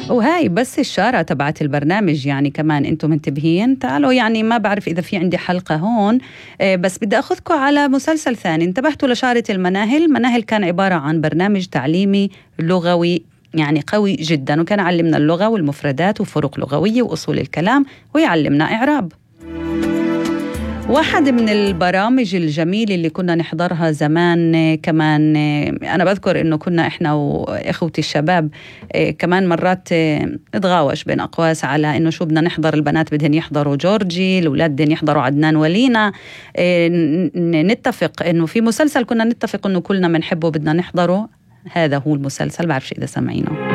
وهاي بس الشارة تبعت البرنامج، يعني كمان انتم منتبهين. تعالوا، يعني ما بعرف إذا في عندي حلقة هون، بس بدي أخذكم على مسلسل ثاني. انتبهتوا لشارة المناهل؟ مناهل كان عبارة عن برنامج تعليمي لغوي يعني قوي جدا، وكان علمنا اللغة والمفردات وفروق لغوية وأصول الكلام، ويعلمنا إعراب. واحد من البرامج الجميلة اللي كنا نحضرها زمان كمان، أنا بذكر إنه كنا إحنا وإخوتي الشباب كمان مرات نتغاوش بين أقواس على إنه شو بدنا نحضر. البنات بدهن يحضروا جورجي، الأولاد بدهن يحضروا عدنان ولينا. نتفق إنه في مسلسل كنا نتفق إنه كلنا بنحبه بدنا نحضره. هذا هو المسلسل، بعرفش إذا سمعينه.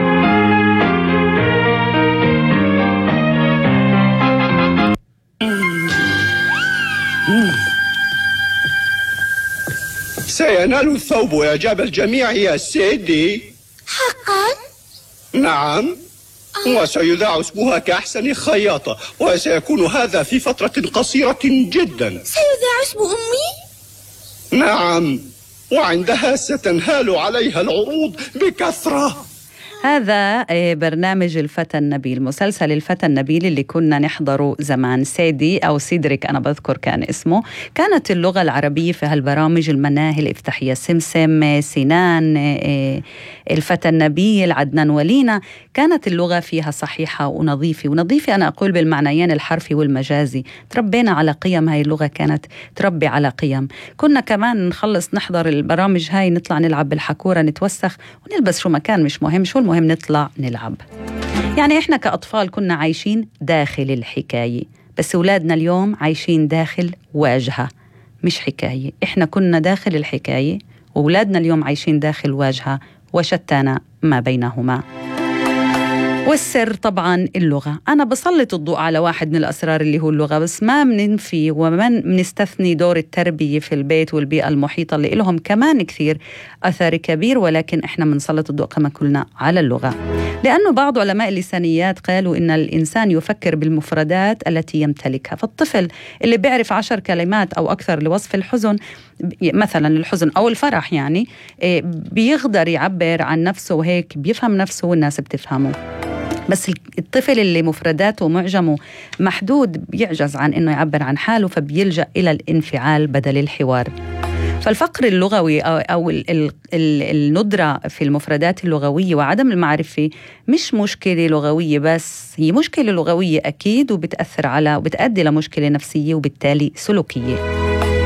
سينال الثوب إعجاب الجميع يا سيدي. حقا؟ نعم، وسيذاع اسمها كأحسن خياطة، وسيكون هذا في فترة قصيرة جدا. سيذاع اسم أمي؟ نعم، وعندها ستنهال عليها العروض بكثرة. هذا برنامج الفتى النبيل، مسلسل الفتى النبيل اللي كنا نحضره زمان. سيدي أو سيدريك أنا بذكر كان اسمه. كانت اللغة العربية في هالبرامج المناهل، افتح يا سمسم، سنان، الفتى النبيل، عدنان ولينا. كانت اللغة فيها صحيحة ونظيفة. ونظيفة أنا أقول بالمعنيين الحرفي والمجازي. تربينا على قيم، هاي اللغة كانت تربي على قيم. كنا كمان نخلص نحضر البرامج هاي نطلع نلعب بالحكورة، نتوسخ ونلبس شو مكان مش مهم، شو المهم نطلع نلعب. يعني إحنا كأطفال كنا عايشين داخل الحكاية، بس أولادنا اليوم عايشين داخل واجهة مش حكاية. إحنا كنا داخل الحكاية وأولادنا اليوم عايشين داخل واجهة، وشتانا ما بينهما. والسر طبعا اللغة. أنا بسلط الضوء على واحد من الأسرار اللي هو اللغة، بس ما بننفي ومن بنستثني دور التربية في البيت والبيئة المحيطة اللي لهم كمان كثير أثر كبير، ولكن إحنا بنسلط الضوء كما قلنا على اللغة، لأنه بعض علماء اللسانيات قالوا إن الإنسان يفكر بالمفردات التي يمتلكها. فالطفل اللي بيعرف 10 كلمات أو أكثر لوصف الحزن، مثلا الحزن أو الفرح، يعني بيقدر يعبر عن نفسه وهيك بيفهم نفسه والناس بتفهمه. بس الطفل اللي مفرداته معجمه محدود بيعجز عن إنه يعبر عن حاله، فبيلجأ إلى الانفعال بدل الحوار. فالفقر اللغوي أو الندرة في المفردات اللغوية وعدم المعرفة مش مشكلة لغوية بس، هي مشكلة لغوية أكيد، وبتأثر على وبتؤدي لمشكلة نفسية وبالتالي سلوكية.